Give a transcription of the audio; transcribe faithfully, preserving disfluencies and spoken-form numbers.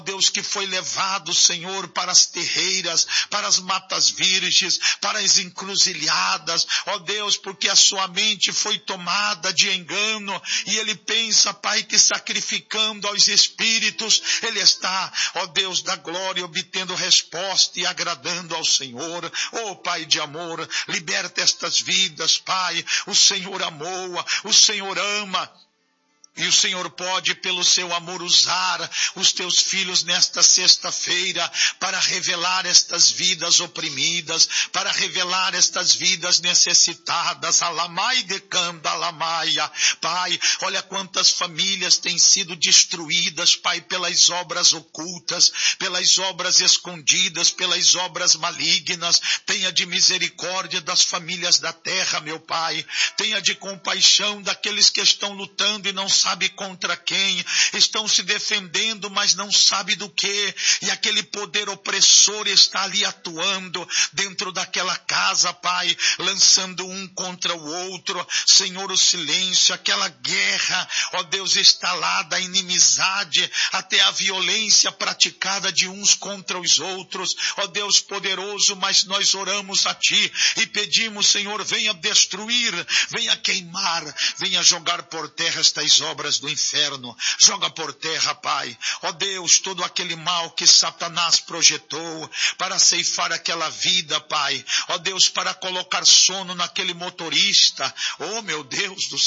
Deus, que foi levado, Senhor, para as terreiras, para as matas virgens, para as encruzilhadas, ó Deus, porque a sua mente foi tomada de engano, e ele pensa, Pai, que sacrificando aos espíritos, ele está, ó Deus da glória, obtendo resposta e agradando ao Senhor. Ó Pai de amor, liberta estas vidas, Pai, o Senhor amou, o Senhor ama, e o Senhor pode, pelo seu amor, usar os teus filhos nesta sexta-feira para revelar estas vidas oprimidas, para revelar estas vidas necessitadas. Alamai decanda, alamaia. Pai, olha quantas famílias têm sido destruídas, Pai, pelas obras ocultas, pelas obras escondidas, pelas obras malignas. Tenha de misericórdia das famílias da terra, meu Pai. Tenha de compaixão daqueles que estão lutando e não sabe contra quem, estão se defendendo, mas não sabe do que, e aquele poder opressor está ali atuando dentro daquela casa, Pai, lançando um contra o outro. Senhor, o silêncio, aquela guerra, ó Deus, instalada, a inimizade, até a violência praticada de uns contra os outros. Ó Deus poderoso, mas nós oramos a Ti e pedimos, Senhor, venha destruir, venha queimar, venha jogar por terra estas obras do inferno. Joga por terra, Pai, ó Deus, todo aquele mal que Satanás projetou para ceifar aquela vida, Pai, ó Deus, para colocar sono naquele motorista, ó meu Deus do